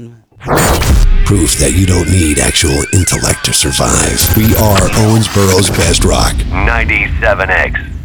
man. Proof that you don't need actual intellect to survive. We are Owensboro's best rock. 97X.